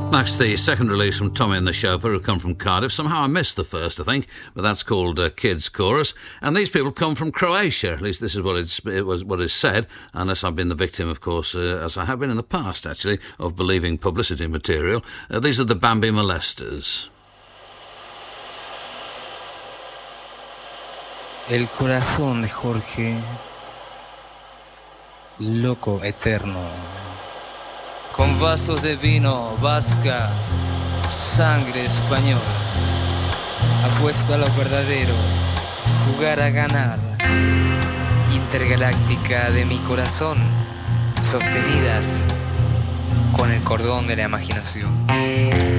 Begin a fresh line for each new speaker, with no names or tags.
That's the second release from Tommy and the Chauffeur, who come from Cardiff. Somehow I missed the first, I think, but that's called Kids Chorus. And these people come from Croatia. At least this is what is said, unless I've been the victim, of course, as I have been in the past, actually, of believing publicity material. These are the Bambi Molesters.
El corazón de Jorge, loco eterno. Con vasos de vino, vasca, sangre española. Apuesto a lo verdadero, jugar a ganar. Intergaláctica de mi corazón, sostenidas con el cordón de la imaginación.